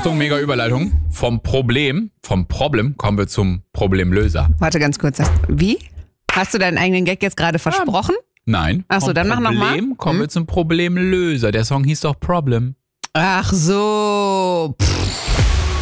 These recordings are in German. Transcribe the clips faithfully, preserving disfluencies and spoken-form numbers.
Achtung, mega Überleitung. Vom Problem, vom Problem kommen wir zum Problemlöser. Warte ganz kurz. Wie? Hast du deinen eigenen Gag jetzt gerade versprochen? Nein. Ach so, vom dann mach nochmal. Problem kommen wir zum Problemlöser. Der Song hieß doch Problem. Ach so. Pff.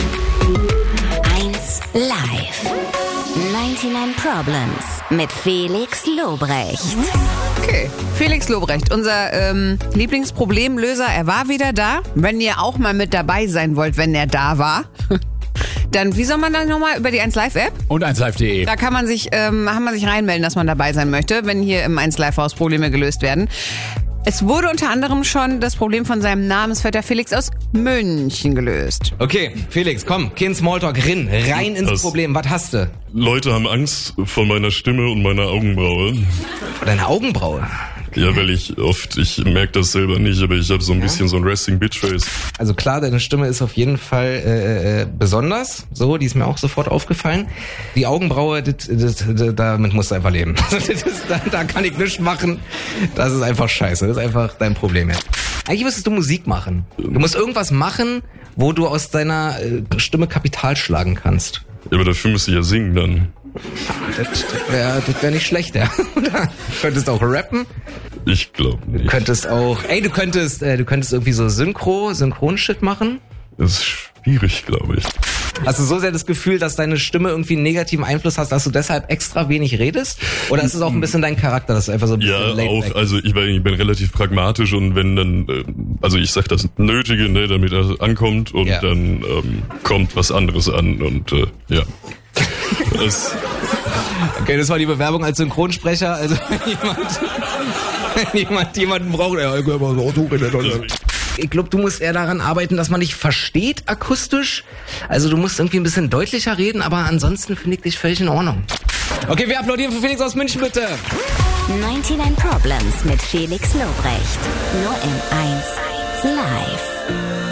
eins Live. neunundneunzig Problems mit Felix Lobrecht. Okay, Felix Lobrecht, unser ähm, Lieblingsproblemlöser, er war wieder da. Wenn ihr auch mal mit dabei sein wollt, wenn er da war, dann, wie soll man dann nochmal über die eins Live App? Und eins live punkt de. Da kann man sich, ähm, kann man sich reinmelden, dass man dabei sein möchte, wenn hier im eins Live Haus Probleme gelöst werden. Es wurde unter anderem schon das Problem von seinem Namensvetter Felix aus München gelöst. Okay, Felix, komm, kein Smalltalk, rin, rein ins Das- Problem. Was hast du? Leute haben Angst vor meiner Stimme und meiner Augenbraue. Vor deiner Augenbraue? Ja, weil ich oft, ich merke das selber nicht, aber ich habe so ein bisschen so ein Resting Bitch Face. Also klar, deine Stimme ist auf jeden Fall äh, äh, besonders. So, die ist mir auch sofort aufgefallen. Die Augenbraue, das, das, das, damit musst du einfach leben. Das ist, da, da kann ich nichts machen. Das ist einfach scheiße. Das ist einfach dein Problem jetzt. Eigentlich müsstest du Musik machen. Du musst irgendwas machen, wo du aus deiner äh, Stimme Kapital schlagen kannst. Ja, aber dafür müsste ich ja singen dann. Das, das wäre das wär nicht schlecht, ja. Du könntest auch rappen. Ich glaube Du nicht. könntest auch, ey, du könntest, äh, du könntest irgendwie so Synchro, Synchronshit machen. Das ist schwierig, glaube ich. Hast du so sehr das Gefühl, dass deine Stimme irgendwie einen negativen Einfluss hast, dass du deshalb extra wenig redest? Oder ist es auch ein bisschen dein Charakter, dass du einfach so ein bisschen Ja, laid auch, back also ich bin, ich bin relativ pragmatisch und wenn dann, äh, also ich sag das Nötige, ne, damit er ankommt und Ja. dann ähm, kommt was anderes an und äh, ja. Das, Okay, das war die Bewerbung als Synchronsprecher. Also wenn jemand, wenn jemand jemanden braucht, ja, ich glaube, ich glaub, du musst eher daran arbeiten, dass man dich versteht akustisch. Also du musst irgendwie ein bisschen deutlicher reden, aber ansonsten finde ich dich völlig in Ordnung. Okay, wir applaudieren für Felix aus München, bitte. neunundneunzig Problems mit Felix Lobrecht. Nur in eins Live.